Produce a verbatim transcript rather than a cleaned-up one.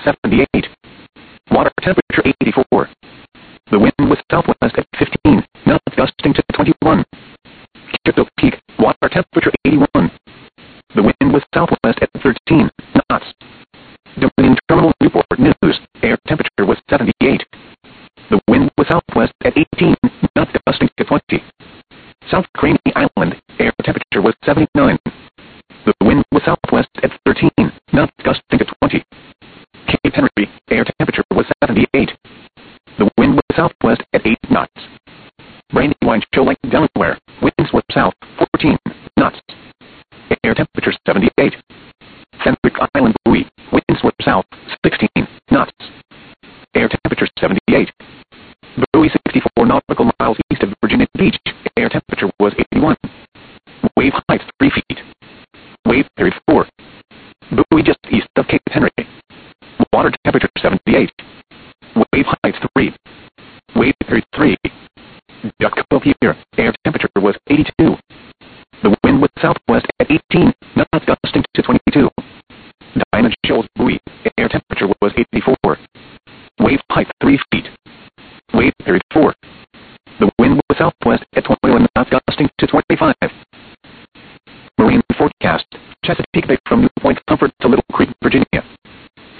seventy-eight. Water temperature eighty-four. The wind was southwest at fifteen knots, gusting to twenty-one. Crypto Peak, water temperature eighty-one. The wind was southwest at thirteen knots. Dominion Terminal Newport News, air temperature was seventy-eight. The wind was southwest at eighteen knots, gusting to twenty. South Craney Island, air temperature was seventy-nine. The wind was southwest at thirteen knots, gusting to twenty. Cape Henry, air temperature was seventy-eight. The wind was southwest at eight knots. Brandywine Shoal Lake, Delaware, winds were south fourteen knots. Air temperature seventy-eight. Fenwick Island Buoy, winds were south sixteen knots. Air temperature seventy-eight. Buoy sixty-four nautical miles east of Virginia Beach, air temperature was eighty-one. Wave height three feet. Wave period four. Buoy just east of Cape Henry. Water temperature seventy-eight. Wave height three. Wave period three. Duck Cove Pier, air temperature was eighty-two. The wind was southwest at eighteen knots, gusting to twenty-two. Diamond Shoals Buoy, air temperature was eighty-four. Wave height three feet. Wave period four. The wind was southwest at twenty-one knots, gusting to twenty-five. Marine forecast. Chesapeake Bay from New Point Comfort to Little